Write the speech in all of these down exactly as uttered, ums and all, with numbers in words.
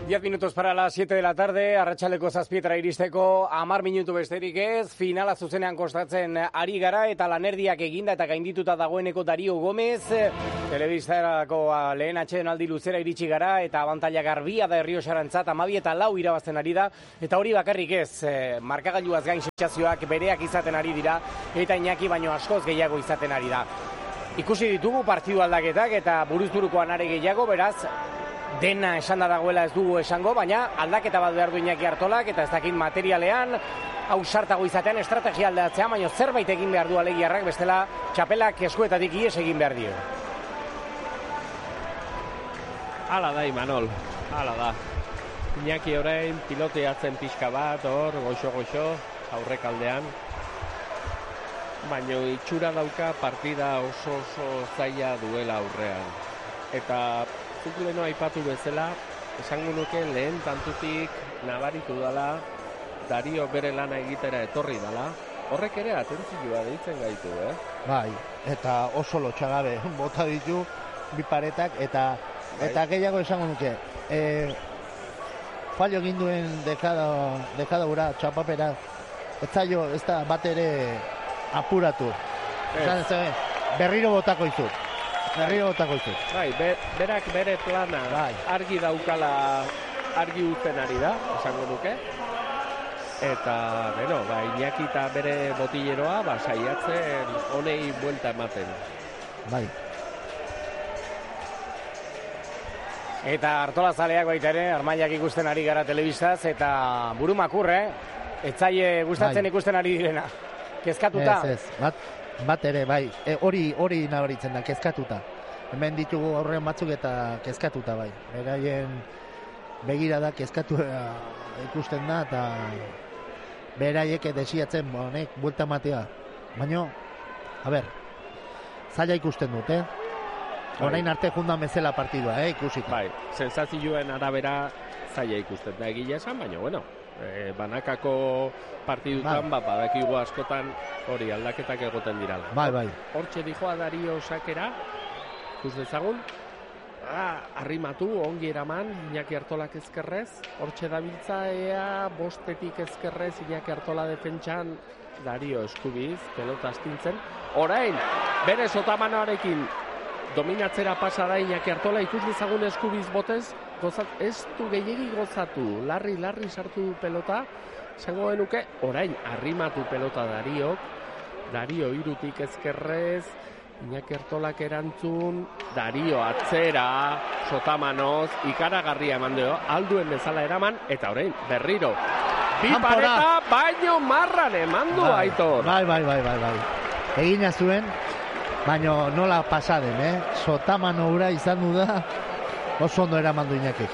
Diez minutos para las siete de la tarde, arratsaldeko zazpietara iristeko, hamar minutu besterik ez, finala zuzenean kostatzen ari gara, eta lanerdiak eginda eta gaindituta dagoeneko Dario Gomez, telebistarako lehen atsedenaldi luzera iritsi gara, eta abantaila garbia da Errioxarantzat, hamabi eta lau irabazten ari da, eta hori bakarrik ez, markagailuaz gain sentsazioak bereak izaten ari dira, eta Iñaki baino askoz gehiago izaten ari da. Ikusi ditugu partidu aldaketak eta buruz-burukoan are gehiago, beraz, dena esan da dagoela ez dugu esango, baina aldaketa bat behar du Iñaki Artolak, eta ez dakit materialean, hau sartago izatean, estrategia aldatzea, baina zerbait egin behar du Alegiarrak, bestela txapelak eskuetatik ies egin behar dio. Hala da, Imanol, hala da. Iñaki orain piloteatzen pixka bat, hor, goxo-goxo, aurrekaldean. Baina itxura dauka partida oso oso zaila duela aurrean. Eta zuk leheno aipatu bezala, esango nuke lehen tantutik nabaritu dala, Dario bere lana egitera etorri dala, horrek ere atentzioa deitzen gaitu, eh? Bai, eta oso lotxagabe bota ditu bi paretak, eta bai. Eta gehiago esango nuke, e, fallo egin duen dekada, dekada ura, txapapera, ez zailo, ez da bat ere apuratu. Esan ez, berriro botako izut. Berriro botako izut. Bai, be, berak bere plana bai. Argi daukala, argi uzten ari da, esango nuke. Eta, beno, ba, Iñaki eta bere botilleroa, ba, saiatzen honei buelta ematen. Bai. Eta Artolazaleak baita ere, Armailak ikusten ari gara telebistaz, eta burumakur, eh? Etzaile gustatzen bai. Ikusten ari direna. Kezkatuta? Ez, ez, bat, bat ere, bai, e, hori hori nabaritzen da, kezkatuta. Hemen ditugu aurrean batzuk eta kezkatuta, bai. Beraien begirada kezkatu ikusten da, eta beraiek desiatzen, honek, buelta matea. Baina, a ber, zaila ikusten dut, eh? Orain arte jundan bezala partidua, eh, ikusita. Bai, sensazioen arabera zaila ikusten da egia esan, baina, bueno, E, banakako partidutan, ba, badakigu askotan hori aldaketak egoten dirala. Bai, bai. Hortxe dijoa Dario sakera, ikus dezagun, ah, arrimatu, ongi eraman, Iñaki Artolak ezkerrez, hortxe dabiltza ea, bostetik ezkerrez, Iñaki Artola defentsan, Dario eskubiz, pelota astintzen. Orain, bere sotamanoarekin dominatzera pasa da Iñaki Artola, ikus dezagun eskubiz botez, gozat, ez du gehiegi gozatu, larri, larri sartu pelota, zango genuke, orain, arrimatu pelota Dariok, Dario irutik ezkerrez, Iñaki Artolak erantzun, Dario atzera, sotamanoz, ikaragarria eman dio, alduen bezala eraman, eta orain, berriro, bi pareta, baino marran eman du, bai, Aitor. Bai, bai, bai, bai, bai. Egina zuen, baino nola pasaden, eh? Sotamano ura izan du da, oso ondo eraman du Iñaki.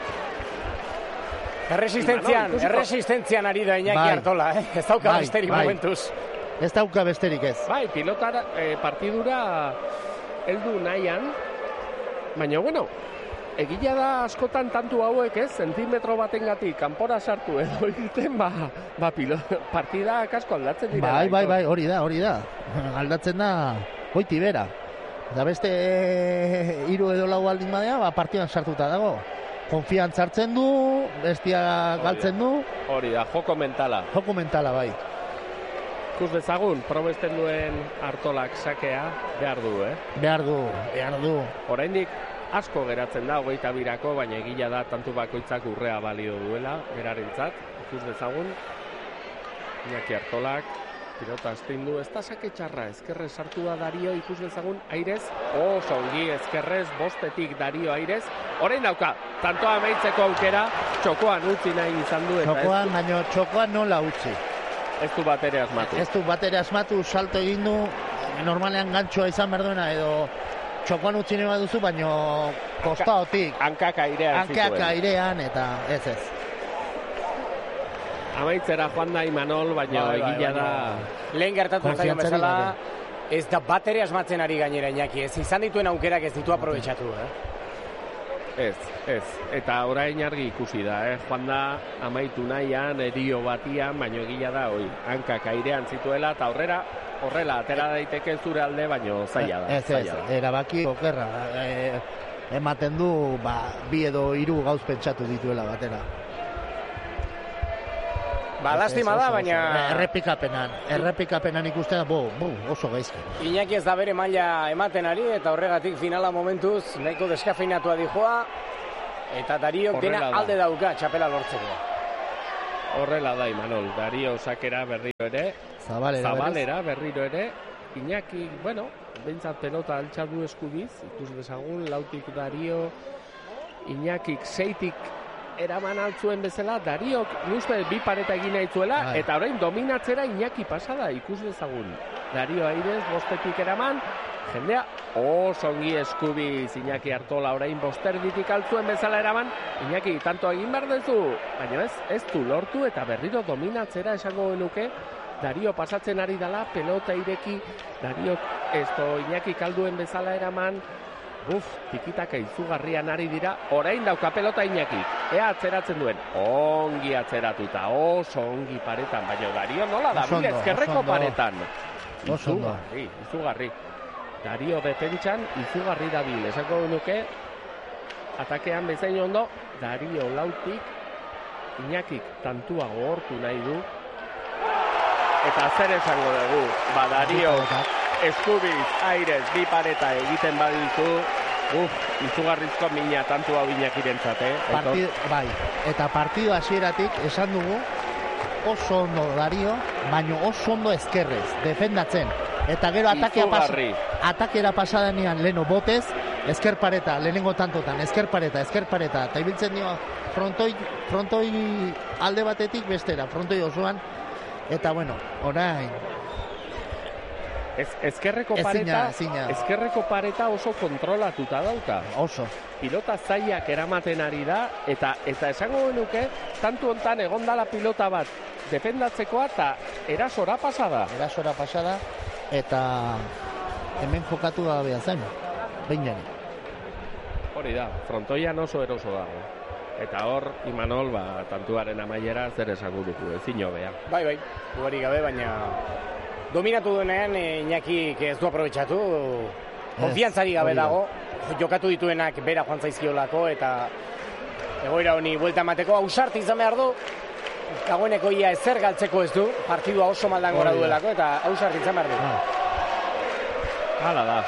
Erresistentzian, erresistentzian ari da Iñaki bai. Artola, eh? Ez dauka bai, besterik bai. Momentuz. Ez dauka besterik ez. Bai, pilotara, eh, partidura heldu nahian, baina, bueno, egila da askotan tantu hauek ez, zentimetro batengatik kanpora sartu edo egiten, ba, ba partida kasko aldatzen dira. Bai, bai, bai, hori da, hori da. Aldatzen da, goiti bera. Da beste hiru edo lau aldin badea, ba, partidan sartuta dago. Konfiantz hartzen du, bestia galtzen du. Hori da, joko mentala. Joko mentala, bai. Ikus dezagun, probesten duen Artolak sakea behar du, eh? Behar du, behar du. Oraindik asko geratzen da, hogeita birako, baina egila da tantu bakoitzak urrea balio duela, berarentzat. Ikus dezagun, Iñaki Artolak, pilota astindu, ez da sake txarra, ezkerrez sartu da Dario, ikus dezagun, airez, oso ongi ezkerrez, bostetik Dario airez, orain dauka, tantoa amaitzeko aukera, txokoan utzi nahi izan du. Txokoan, baina txokoan nola utzi. Ez du batere asmatu. Ez du batere asmatu, salto egin du, normalean gantxoa izan behar duena, edo txokoan utzi nahi baduzu, baina kostaotik. Hankak airean zituen. Hankak airean, eta ez ez. Amaitzera joan da Imanol, baina bai, egila da... Lehen gertatu zaion bezala, ez da batere asmatzen ari gainera Iñaki, ez izan dituen aukerak ez ditu aprobetxatu, eh? Ez, ez, eta orain argi ikusi da, eh? Joan da amaitu nahian, erio batian, baina egila da, oi, hankak airean zituela, eta horrela, horrela, atera daiteke zure alde, baino zaila da. Ez, ez, erabaki okerra. E, ematen du ba, bi edo hiru gauz pentsatu dituela batera. Ba, lastima da, baina... Errepikapenan, errepikapenan ikustea, bo, bo, oso gaizki. Iñaki ez da bere maila ematen ari, eta horregatik finala momentuz nahiko deskafeinatua dijoa, eta Dariok dena alde dauka txapela lortzeko. Horrela da, Imanol, Dario sakera berriro ere, Zabalera, Zabalera berriro ere, Iñaki, bueno, behintzat pelota altxa du eskubiz, ikus dezagun, lautik Dario, Iñakik seitik eraman altzuen bezala, Dariok uste bi pareta egin nahizuela, Ai. eta orain dominatzera Iñaki pasada, ikus dezagun. Dario airez, bostetik eraman, jendea oso ongi eskubiz Iñaki Artola orain bosterditik altzuen bezala eraman, Iñaki tanto egin behar duzu, baina ez, ez du lortu eta berriro dominatzera esango genuke, Dario pasatzen ari dela, pelota ireki, Dariok ez do Iñaki kalduen bezala eraman, Uf, tikitaka izugarrian ari dira, orain dauka pelota Iñakik. Ea atzeratzen duen, ongi atzeratuta, oso ongi paretan, baina Dario nola da, bile ezkerreko paretan. Izugarri, izugarri. Dario defentsan, izugarri da bil, esako nuke, atakean bezain ondo, Dario lautik, Iñakik tantua gogortu nahi du, eta zer esango dugu, ba Dario... Eskubiz, airez, bi pareta egiten baditu, uf, izugarrizko mina tantu hau Iñakirentzat, eh? Partid, bai, eta partido hasieratik esan dugu oso ondo Dario, baino oso ondo ezkerrez, defendatzen. Eta gero atakea pasa, atakera pasadenean leno botez, ezker pareta, lehenengo tantotan, ezker pareta, ezker pareta, eta ibiltzen dio frontoi, frontoi alde batetik bestera, frontoi osoan, eta bueno, orain... Ez, ezkerreko pareta, ezina, ezina. ezkerreko pareta oso kontrolatuta dauka. Oso. Pilota zaiak eramaten ari da, eta eta esango genuke, tantu hontan egondala pilota bat defendatzekoa, eta erasora pasada. Erasora pasada, eta hemen jokatu da behar zen, behin. Hori da, frontoian oso eroso dago. Eta hor, Imanol, ba, tantuaren amaiera zer esango dugu, ezin hobea. Bai, bai, duari gabe, baina... Dominatu duenean, Iñaki ez du aprobetxatu, konfiantzari gabe dago, jokatu dituenak bera joan zaizkiolako, eta egoera honi buelta emateko, ausart izan behar du, dagoeneko ia ezer galtzeko ez du, partidua oso maldan gora duelako, eta ausart izan behar du. Hala da.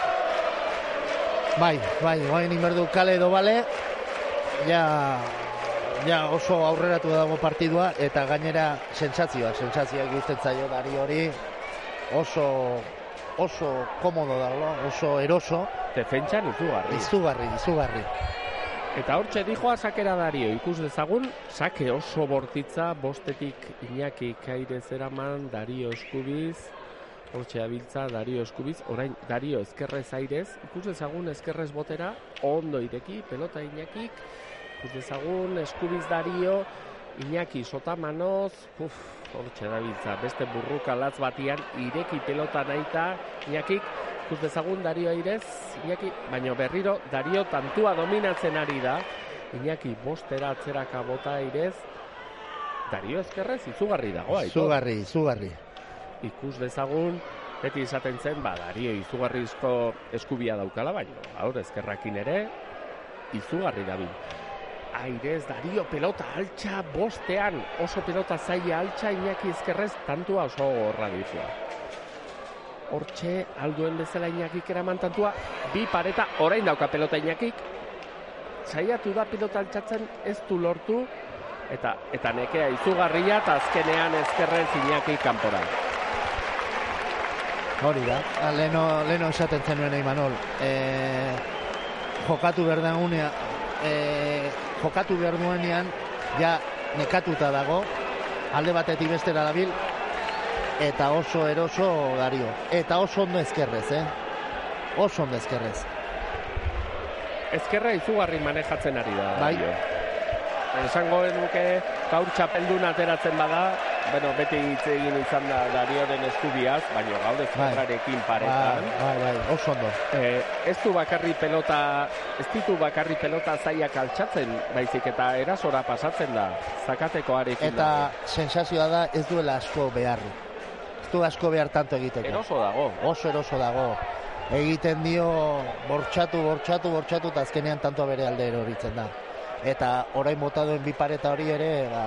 Bai, bai, guain inberdu kale edo bale, ja, ja oso aurreratu dago partidua, eta gainera sentsazioak, sentsazioak guztet zaio Dari hori, oso oso komodo dago, oso eroso. Defentsan izugarri. Izugarri, izugarri. Eta hortxe dijoa sakera Dario, ikus dezagun, sake oso bortitza, bostetik Iñaki Airez eraman, Dario eskubiz, hortxe abiltza, Dario eskubiz, orain Dario ezkerrez Airez, ikus dezagun ezkerrez botera, ondo ireki, pelota Iñakik, ikus dezagun, eskubiz Dario, Iñaki sotamanoz, uf, hortxe dabiltza, beste burruka latz batian, ireki pelota nahita, Iñakik, ikus dezagun Dario Airez, Iñaki, baino berriro, Dario tantua dominatzen ari da, Iñaki bostera atzeraka bota Airez, Dario ezkerrez izugarri dago, aitor. Izugarri, izugarri. Ikus dezagun, beti izaten zen, ba, Dario izugarrizko eskubia daukala, baino, aur ezkerrakin ere, izugarri dabil. Airez, Dario pelota altxa bostean, oso pelota zaila altxa Iñaki ezkerrez, tantua oso gorra dizua. Hortxe, alduen bezala Iñakik eraman tantua, bi pareta, orain dauka pelota Iñakik, saiatu da pelota altxatzen ez du lortu, eta eta nekea izugarria, eta azkenean ezkerrez Iñaki kanpora. Hori da, leno, leno esaten zenuen Imanol, e, jokatu berdangunea, e, jokatu behar duenean, ja nekatuta dago, alde batetik bestera dabil, eta oso eroso Dario. Eta oso ondo ezkerrez, eh? Oso ondo ezkerrez. Ezkerra izugarri manejatzen ari da. Bai. Esango genuke, gaur txapeldun ateratzen bada, bueno, beti hitz egin izan da Darioren eskubiaz, baina gaur ezkerrarekin paretan. Bai, bai, oso ondo. Eh, ez du bakarri pelota, ez ditu bakarri pelota zaiak altxatzen, baizik eta erasora pasatzen da, zakatekoarekin. Eta sensazioa da ez duela asko beharri. Ez du asko behar tanto egiteko. Eroso dago. Oso eroso dago. egiten dio bortxatu, bortxatu, bortxatu, eta azkenean tanto bere alde eroritzen da. Eta orain bota duen bi pareta hori ere, ba,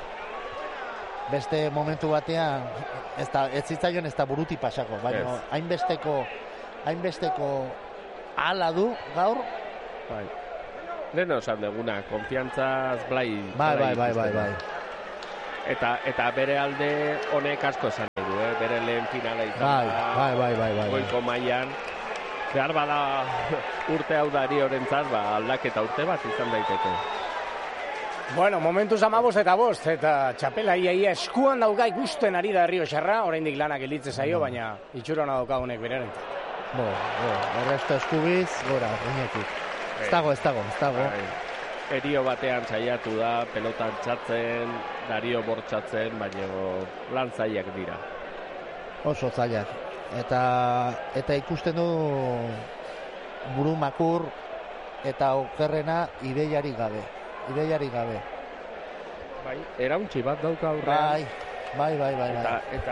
beste momentu batean, ez, da, ez zitzaion ez da buruti pasako, baina yes. hainbesteko, hainbesteko ala du gaur. Bai. Lehen osan deguna, konfiantzaz blai. Bai, bai, bai, bai, bai. Eta, eta bere alde honek asko esan du, eh? Bere lehen finala izan bai, da, bai, bai, bai, bai, goiko mailan. Behar bada urte hau dari horrentzat, ba, aldaketa urte bat izan daiteke. Bueno, momentuz amabos eta bost, eta txapela ia, ia eskuan dauka ikusten ari da Errioxarra, oraindik lanak elitze zaio, baina itxurona dauka honek beraren. Bo, bo, erresto eskubiz, gora, ginetik. Ez dago, ez dago, ez dago. Erio batean saiatu da, pelotan txatzen, Dario bortxatzen, baina lan zaiak dira. Oso zaiak. Eta, eta ikusten du buru makur eta okerrena ideiari gabe. Ideiari gabe. Bai, erauntzi bat dauka aurrean. Bai, bai, bai, bai. Eta, eta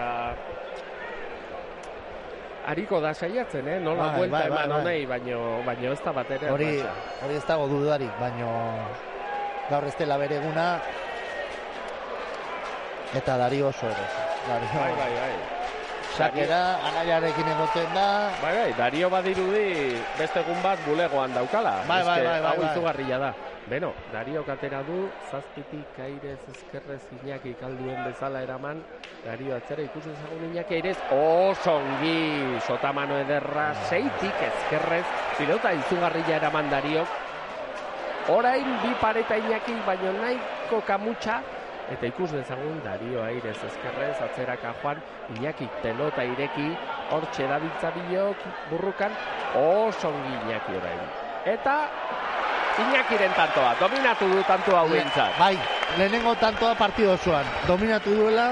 hariko da saiatzen, eh? Nola bai, buelta bai, eman bai, honei, baino, baino ez da bat ere. Hori, hori ez dago dudarik, baino gaur ez dela bere eguna eta Dario oso ere. Bai, bai, bai. Sakera, anaiarekin egoten da. Bai, bai, Dario badirudi beste egun bat bulegoan daukala. Bai, bai, bai, bai. Hau izugarria da. Beno, Dario katera du, zazpitik airez ezkerrez Iñaki kalduen bezala eraman. Dario atzera ikusen zagun Iñaki airez oso ongi sotamano ederra, seitik ezkerrez, pilota izugarria eraman Dariok. Orain bi pareta Iñaki, baino nahiko kamutxa. Eta ikus dezagun Dario airez ezkerrez, atzeraka joan, Iñaki pelota ireki, hortxe dabiltza biok, burrukan, oso ongi Iñaki orain. Eta Iñakiren tantoa, dominatu du tantoa hau bintzat. Bai, lehenengo tantoa partido osoan, dominatu duela,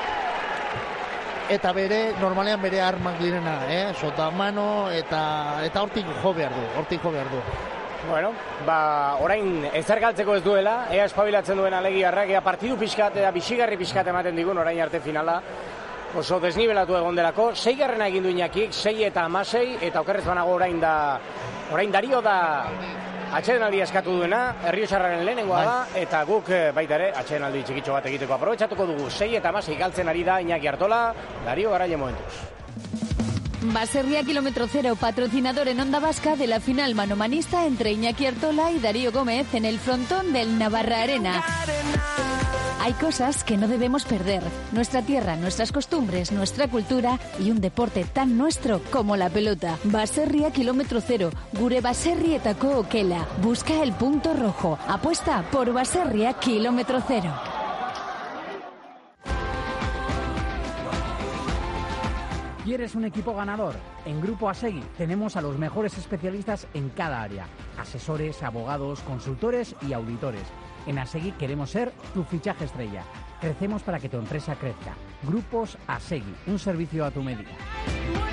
eta bere, normalean bere armak direna, eh? Sotamano, eta eta hortik jo behar du, hortik jo behar du. Bueno, ba, orain ezer galtzeko ez duela, ea espabilatzen duen alegiarrak, ea partidu pixkat, ea bixigarri pixkat ematen digun orain arte finala, oso desnibelatu egon delako, seigarrena egin du Iñakik, sei eta amasei, eta okerrez banago orain da, orain Dario da atsedenaldi eskatu duena, Errioxarraren lehenengoa da, eta guk baita ere, atsedenaldi txikitxo bat egiteko aprobetxatuko dugu, sei eta amasei galtzen ari da Iñaki Artola, Dario Garaile momentuz. Baserria Kilómetro Cero, patrocinador en Onda Vasca de la final manomanista entre Iñaki Artola y Darío Gómez en el frontón del Navarra Arena. Hay cosas que no debemos perder. Nuestra tierra, nuestras costumbres, nuestra cultura y un deporte tan nuestro como la pelota. Baserria Kilómetro Cero, gure baserrietako okela. Busca el punto rojo. Apuesta por Baserria Kilómetro Cero. ¿Quieres un equipo ganador? En Grupo Asegui tenemos a los mejores especialistas en cada área. Asesores, abogados, consultores y auditores. En Asegui queremos ser tu fichaje estrella. Crecemos para que tu empresa crezca. Grupos Asegui, un servicio a tu medida.